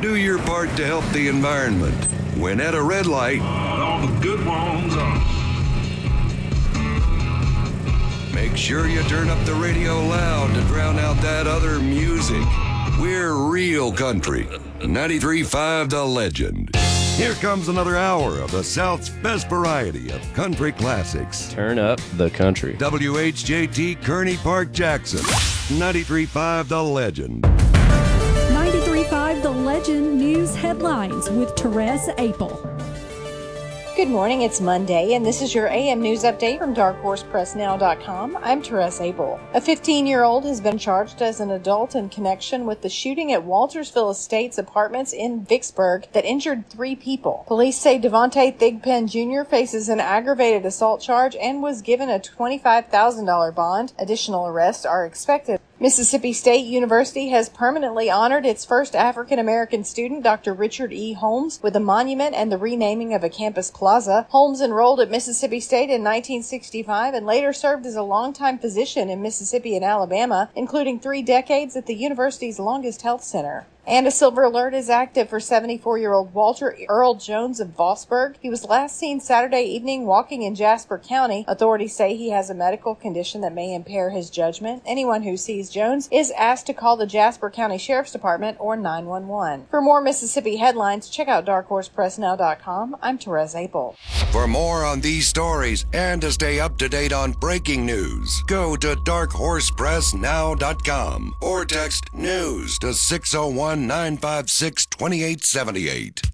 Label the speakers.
Speaker 1: Do your part to help the environment. When at a red light,
Speaker 2: all the good ones are.
Speaker 1: Make sure you turn up the radio loud to drown out that other music. We're real country. 93.5 The Legend. Here comes another hour of the South's best variety of country classics.
Speaker 3: Turn up the country.
Speaker 1: WHJT Kearney Park, Jackson. 93.5 The Legend.
Speaker 4: 93.5 The Legend News Headlines with Therese Apel.
Speaker 5: Good morning, it's Monday, and this is your AM News Update from DarkHorsePressNow.com. I'm Therese Apel. A 15-year-old has been charged as an adult in connection with the shooting at Waltersville Estates apartments in Vicksburg that injured 3 people. Police say Devontae Thigpen Jr. faces an aggravated assault charge and was given a $25,000 bond. Additional arrests are expected. Mississippi State University has permanently honored its first African-American student, Dr. Richard E. Holmes, with a monument and the renaming of a campus plaza. Holmes enrolled at Mississippi State in 1965 and later served as a longtime physician in Mississippi and Alabama, including 3 decades at the university's longest health center. And a silver alert is active for 74-year-old Walter Earl Jones of Vossburg. He was last seen Saturday evening walking in Jasper County. Authorities say he has a medical condition that may impair his judgment. Anyone who sees Jones is asked to call the Jasper County Sheriff's Department or 911. For more Mississippi headlines, check out DarkHorsePressNow.com. I'm Therese Apel.
Speaker 1: For more on these stories and to stay up to date on breaking news, go to DarkHorsePressNow.com or text NEWS to 601-956-2878.